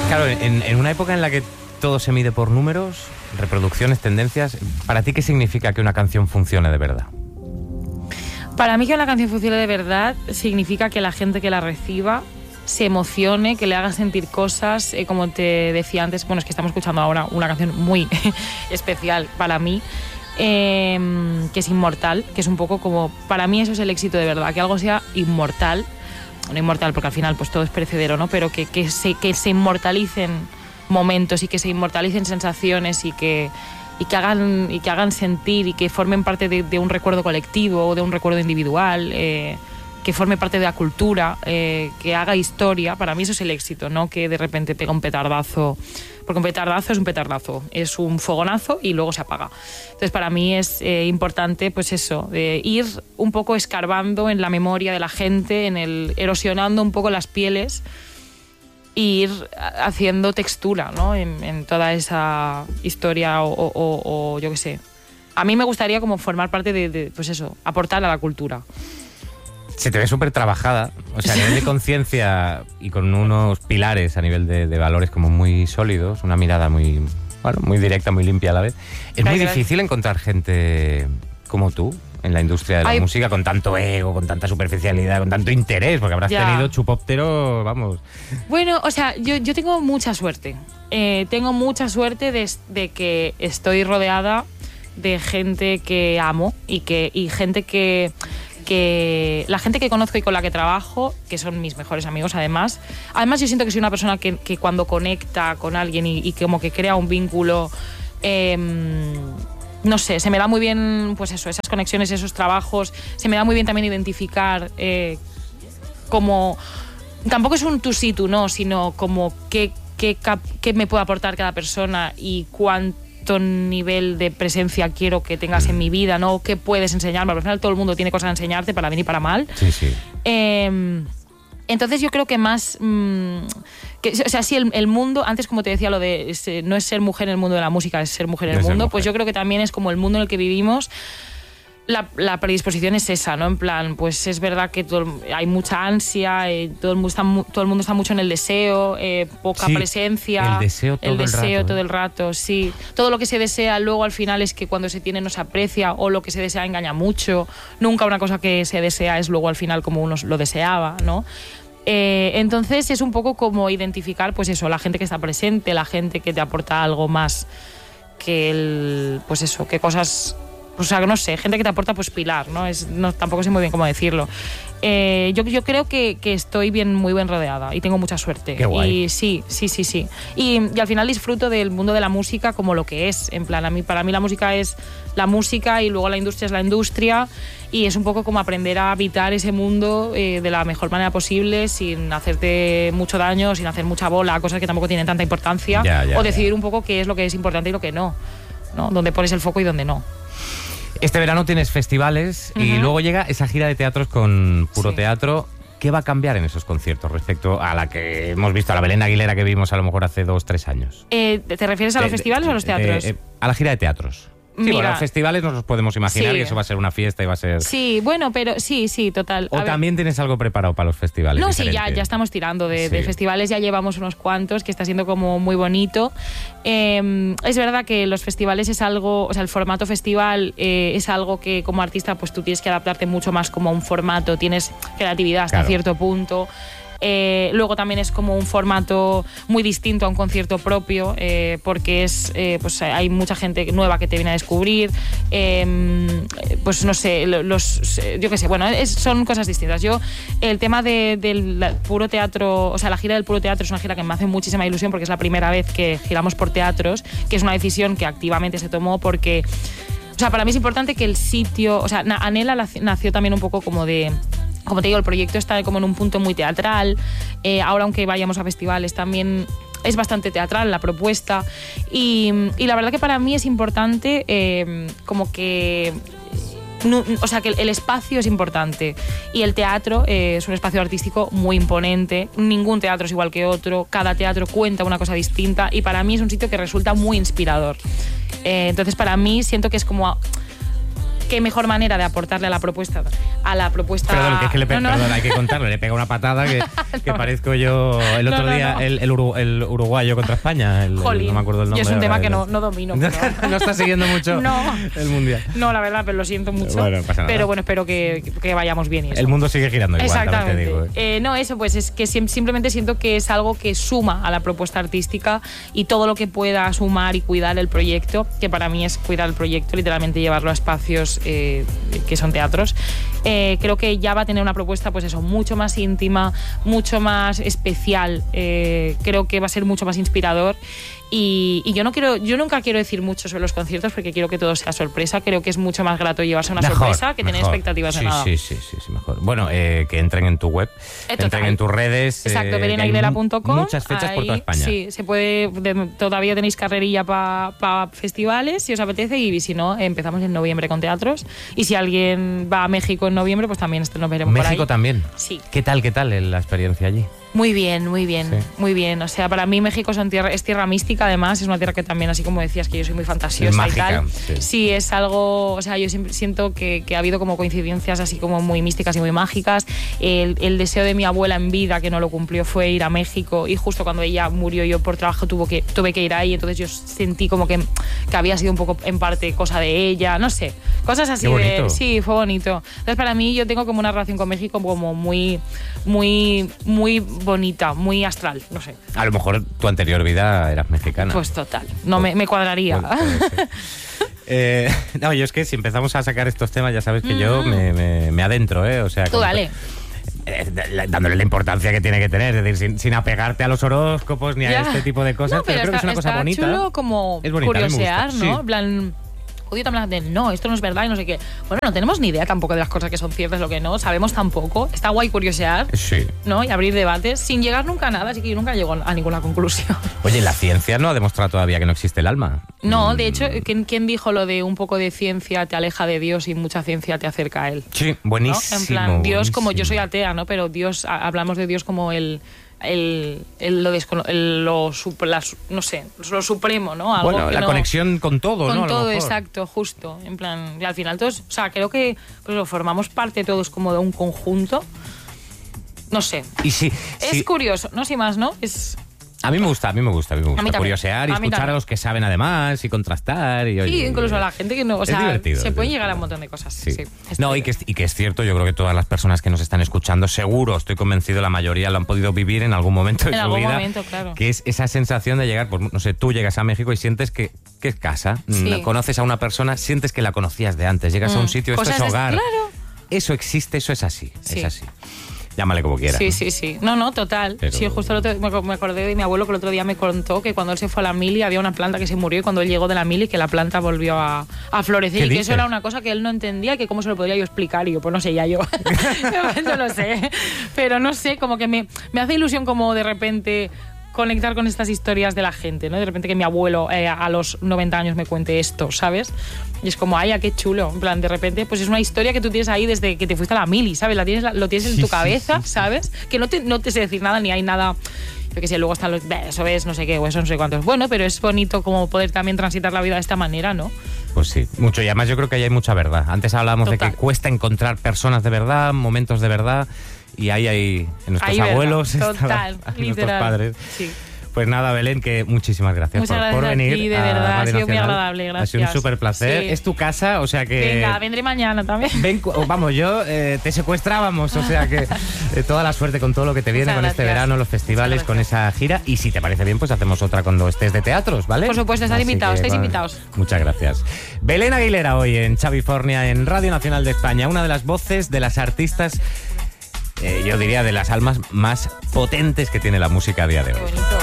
Claro, en una época en la que todo se mide por números, reproducciones, tendencias, ¿para ti qué significa que una canción funcione de verdad? Para mí que una canción funcione de verdad significa que la gente que la reciba se emocione, que le haga sentir cosas, como te decía antes, bueno, es que estamos escuchando ahora una canción muy especial para mí, que es Inmortal, que es un poco como, para mí eso es el éxito de verdad, que algo sea inmortal, no inmortal porque al final pues todo es perecedero, ¿no? Pero que se inmortalicen momentos y que se inmortalicen sensaciones y que hagan sentir y que formen parte de un recuerdo colectivo o de un recuerdo individual, que forme parte de la cultura, que haga historia. Para mí eso es el éxito, no que de repente pega un petardazo, porque un petardazo es un petardazo, es un fogonazo y luego se apaga. Entonces para mí es importante pues eso, ir un poco escarbando en la memoria de la gente, erosionando un poco las pieles e ir haciendo textura, ¿no? en toda esa historia o yo qué sé. A mí me gustaría como formar parte de pues eso, aportar a la cultura. Se te ve súper trabajada, o sea, a nivel de conciencia y con unos pilares a nivel de valores como muy sólidos, una mirada muy, bueno, muy directa, muy limpia a la vez. Es muy difícil encontrar gente como tú en la industria de la música, con tanto ego, con tanta superficialidad, con tanto interés, porque habrás tenido chupóptero, vamos. Bueno, o sea, yo tengo mucha suerte. Tengo mucha suerte de que estoy rodeada de gente que amo y gente que la gente que conozco y con la que trabajo, que son mis mejores amigos además yo siento que soy una persona que cuando conecta con alguien y como que crea un vínculo, no sé, se me da muy bien pues eso, esas conexiones, esos trabajos, se me da muy bien también identificar como, tampoco es un tú sí, tú no, sino como qué me puede aportar cada persona y cuánto nivel de presencia quiero que tengas en mi vida, ¿no? ¿Qué puedes enseñarme? Al final todo el mundo tiene cosas a enseñarte para bien y para mal. Sí, sí. Entonces yo creo que más... o sea, sí, el mundo, antes como te decía, lo de no es ser mujer en el mundo de la música, es ser mujer en el mundo, pues yo creo que también es como el mundo en el que vivimos. La predisposición es esa, ¿no? En plan, pues es verdad que hay mucha ansia, todo el mundo está mucho en el deseo, poca presencia. El deseo todo el rato, sí. Todo lo que se desea luego al final es que cuando se tiene no se aprecia, o lo que se desea engaña mucho. Nunca una cosa que se desea es luego al final como uno lo deseaba, ¿no? Entonces es un poco como identificar, pues eso, la gente que está presente, la gente que te aporta algo más que pues eso, que cosas... O sea, no sé, gente que te aporta pues pilar, ¿no? Tampoco sé muy bien cómo decirlo. Yo creo que estoy muy bien rodeada y tengo mucha suerte. Qué guay. Y sí. Y al final disfruto del mundo de la música como lo que es. En plan, para mí la música es la música y luego la industria es la industria. Y es un poco como aprender a habitar ese mundo de la mejor manera posible, sin hacerte mucho daño, sin hacer mucha bola, cosas que tampoco tienen tanta importancia. O decidir un poco qué es lo que es importante y lo que no, ¿no? Dónde pones el foco y dónde no. Este verano tienes festivales y luego llega esa gira de teatros con Puro Teatro. ¿Qué va a cambiar en esos conciertos respecto a la que hemos visto, a la Belén Aguilera que vimos a lo mejor hace 2-3 años? ¿Te refieres a los festivales o a los teatros? A la gira de teatros. Sí, bueno, los festivales nos los podemos imaginar que eso va a ser una fiesta y va a ser... Sí, bueno, pero sí, total. ¿O también tienes algo preparado para los festivales? No, sí, ya estamos tirando de festivales, ya llevamos unos cuantos, que está siendo como muy bonito. Es verdad que los festivales es algo, o sea, el formato festival es algo que como artista pues tú tienes que adaptarte mucho más como a un formato, tienes creatividad hasta cierto punto. Luego también es como un formato muy distinto a un concierto propio, porque pues hay mucha gente nueva que te viene a descubrir, pues no sé, yo qué sé, bueno, son cosas distintas. El tema del Puro Teatro, o sea, la gira del Puro Teatro es una gira que me hace muchísima ilusión porque es la primera vez que giramos por teatros, que es una decisión que activamente se tomó porque, o sea, para mí es importante que el sitio, o sea, Anhela nació también un poco como de... Como te digo, el proyecto está como en un punto muy teatral. Ahora, aunque vayamos a festivales, también es bastante teatral la propuesta. Y la verdad que para mí es importante como que... o sea, que el espacio es importante. Y el teatro es un espacio artístico muy imponente. Ningún teatro es igual que otro. Cada teatro cuenta una cosa distinta. Y para mí es un sitio que resulta muy inspirador. Entonces, para mí siento que es como... qué mejor manera de aportarle a la propuesta. Perdón, que es que perdón, hay que contarlo. Le pega una patada que parezco yo el otro día, el uruguayo contra España. Jolín, no me acuerdo el nombre. Yo es un tema que no domino. No está siguiendo mucho el mundial. No, la verdad, pero lo siento mucho. Bueno, no pasa nada. Pero bueno, espero que vayamos bien. Y eso. El mundo sigue girando igual. Exactamente. También te digo. No, eso pues es que simplemente siento que es algo que suma a la propuesta artística y todo lo que pueda sumar y cuidar el proyecto, que para mí es cuidar el proyecto, literalmente llevarlo a espacios que son teatros. Creo que ya va a tener una propuesta, pues eso, mucho más íntima, mucho más especial. Creo que va a ser mucho más inspirador. Y yo nunca quiero decir mucho sobre los conciertos porque quiero que todo sea sorpresa. Creo que es mucho más grato llevarse una sorpresa que tener expectativas de nada. Sí, mejor. Bueno, que entren en tu web, entren en tus redes. Exacto, belenaguilera.com. Muchas fechas por toda España. Sí, se puede. Todavía tenéis carrerilla para festivales si os apetece, y si no, empezamos en noviembre con teatros. Y si alguien va a México en noviembre, pues también nos veremos por ahí. ¿México también? Sí. ¿Qué tal la experiencia allí? Muy bien, Sí. muy bien. O sea, para mí México es tierra mística, además. Es una tierra que también, así como decías, que yo soy muy fantasiosa mágica, y tal. Sí. Sí, es algo... O sea, yo siempre siento que ha habido como coincidencias así como muy místicas y muy mágicas. El deseo de mi abuela en vida, que no lo cumplió, fue ir a México, y justo cuando ella murió, yo por trabajo tuve que ir ahí. Entonces yo sentí como que había sido un poco en parte cosa de ella, no sé. Cosas así. Qué bonito. Sí, fue bonito. Entonces para mí yo tengo como una relación con México como muy, muy, muy bonita, muy astral, no sé. A lo mejor tu anterior vida eras mexicana. Pues total, no me cuadraría. No, yo es que si empezamos a sacar estos temas, ya sabes que yo me adentro, o sea... Tú dale. Dándole la importancia que tiene que tener, es decir, sin apegarte a los horóscos ni a este tipo de cosas, pero creo que es una cosa bonita. Es chulo como es bonita, curiosear, ¿no? Sí. En plan, odio también de no, esto no es verdad y no sé qué. Bueno, no tenemos ni idea tampoco de las cosas que son ciertas, lo que no, sabemos tampoco. Está guay curiosear, sí, ¿no? Y abrir debates sin llegar nunca a nada, así que yo nunca llego a ninguna conclusión. Oye, la ciencia no ha demostrado todavía que no existe el alma. No, de hecho, ¿quién dijo lo de un poco de ciencia te aleja de Dios y mucha ciencia te acerca a él? Sí, buenísimo. ¿No? En plan, Dios, buenísimo. como yo soy atea, ¿no? Pero Dios, hablamos de Dios como no sé, lo supremo, ¿no? Algo bueno, la conexión con todo, ¿no? Con todo, exacto, justo. En plan, y al final todos, o sea, creo que pues, formamos parte todos como de un conjunto. No sé. Y sí, es curioso, no sé más, ¿no? A mí me gusta curiosear y escuchar a los que saben además y contrastar. Y, sí, incluso a la gente que no... O sea, divertido, se puede llegar a un montón de cosas. Sí. No, y que es cierto, yo creo que todas las personas que nos están escuchando, seguro, estoy convencido, la mayoría lo han podido vivir en algún momento de su vida. Momento, claro. Que es esa sensación de llegar, pues no sé, tú llegas a México y sientes que es casa. Sí. Conoces a una persona, sientes que la conocías de antes. Llegas a un sitio, esto es hogar. Claro. Eso existe, eso es así. Sí. Es así. Llámale como quieras. Sí. No, total. Pero... Sí, justo me acordé de mi abuelo que el otro día me contó que cuando él se fue a la mili había una planta que se murió, y cuando él llegó de la mili que la planta volvió a florecer, y que eso era una cosa que él no entendía, que cómo se lo podría yo explicar, y yo, pues no sé, yo no lo sé, pero no sé, como que me hace ilusión como de repente conectar con estas historias de la gente, ¿no? De repente que mi abuelo a los 90 años me cuente esto, ¿sabes? Y es como, ay, qué chulo. En plan, de repente, pues es una historia que tú tienes ahí desde que te fuiste a la mili, ¿sabes? Lo tienes en tu cabeza, ¿sabes? Que no te sé decir nada, ni hay nada... Yo qué sé, luego están los... Eso es, no sé qué, o eso no sé cuántos. Bueno, pero es bonito como poder también transitar la vida de esta manera, ¿no? Pues sí, mucho. Y además yo creo que ahí hay mucha verdad. Antes hablábamos de que cuesta encontrar personas de verdad, momentos de verdad... Y ahí en nuestros abuelos, total, en nuestros padres. Sí. Pues nada, Belén, que muchísimas gracias por venir. Sí, de verdad, ha sido muy agradable, gracias. Ha sido un súper placer. Sí. Es tu casa, o sea que... Venga, vendré mañana también. Vamos, yo te secuestrábamos, o sea que toda la suerte con todo lo que te viene, con este verano, los festivales, con esa gira. Y si te parece bien, pues hacemos otra cuando estés de teatros, ¿vale? Por supuesto, estáis invitados. Muchas gracias. Belén Aguilera hoy en Xavifornia, en Radio Nacional de España, una de las voces de las artistas... yo diría de las almas más potentes que tiene la música a día de hoy. Qué bonito.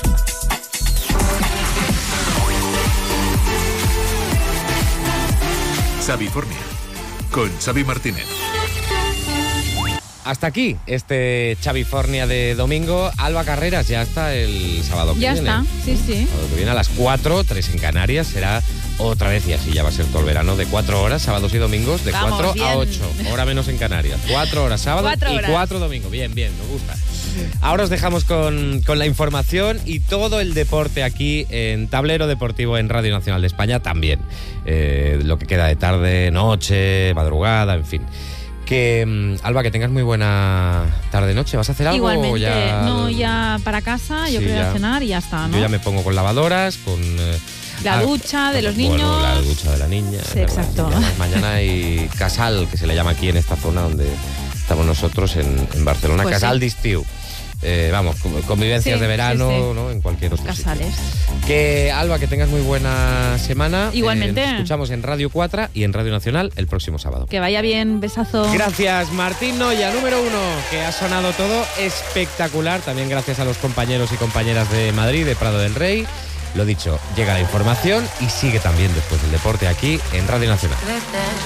Xavifornia, con Xavi Martínez. Hasta aquí este Xavifornia de domingo. Alba Carreras ya está el sábado que viene. Ya está, sí. Sábado que viene a las 4, 3 en Canarias, será otra vez, y así ya va a ser todo el verano, de 4 horas, sábados y domingos, de 4 a 8, hora menos en Canarias. 4 horas sábado y 4 domingo. Bien, me gusta. Ahora os dejamos con la información y todo el deporte aquí en Tablero Deportivo en Radio Nacional de España también. Lo que queda de tarde, noche, madrugada, en fin. Alba, que tengas muy buena tarde-noche. ¿Vas a hacer algo? Igualmente, o ya... no, ya para casa, yo creo ir a cenar y ya está, ¿no? Yo ya me pongo con lavadoras, con... la ducha de los niños. Bueno, la ducha de la niña. Sí, exacto. Mañana hay casal, que se le llama aquí en esta zona donde estamos nosotros, en Barcelona. Pues casal sí. d'estiu. Vamos, convivencias de verano, sí. ¿no? En cualquier otro Casales. sitio. Alba, que tengas muy buena semana. Igualmente. Nos escuchamos en Radio 4 y en Radio Nacional el próximo sábado. Que vaya bien, besazo. Gracias, Martín Noya, número 1, que ha sonado todo espectacular. También gracias a los compañeros y compañeras de Madrid, de Prado del Rey. Lo dicho, llega la información y sigue también después el deporte aquí en Radio Nacional.